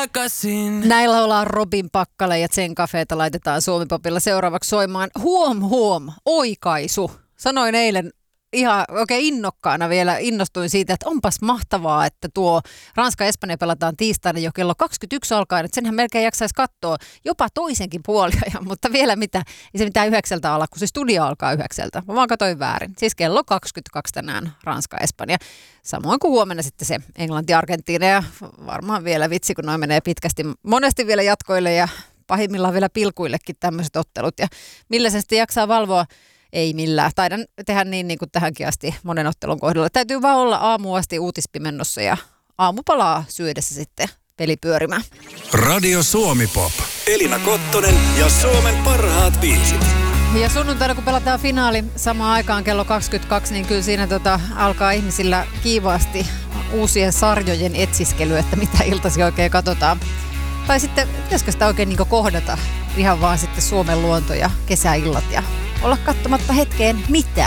takaisin. Näillä ollaan Robin Pakkale ja Zen Cafeeta laitetaan Suomi-popilla seuraavaksi soimaan. Huom, oikaisu. Sanoin eilen ihan oikein innokkaana vielä, innostuin siitä, että onpas mahtavaa, että tuo Ranska-Espanja pelataan tiistaina jo kello 21 alkaen, että senhän melkein jaksaisi katsoa jopa toisenkin puoliajan, mutta vielä ei se mitään 9 ala, kun se studio alkaa 9. Mä vaan katsoin väärin. Siis kello 22 tänään Ranska-Espanja. Samoin kuin huomenna sitten se Englanti-Argentiina ja varmaan vielä vitsi, kun noin menee pitkästi monesti vielä jatkoille ja pahimmillaan vielä pilkuillekin tämmöiset ottelut. Ja millä se sitten jaksaa valvoa? Ei millään. Taidan tehdä niin kuin tähänkin asti monen ottelun kohdalla. Täytyy vaan olla aamuun asti uutispimennossa ja aamupalaa syödessä sitten peli pyörimään. Radio Suomi Pop. Elina Kottonen ja Suomen parhaat biisit. Ja sunnuntaina, kun pelataan finaali samaan aikaan kello 22, niin kyllä siinä alkaa ihmisillä kiivaasti uusien sarjojen etsiskely, että mitä iltasi oikein katsotaan. Tai sitten pitäisikö sitä oikein niin kohdata ihan vaan sitten Suomen luonto ja kesäillat ja olla katsomatta hetkeen mitään.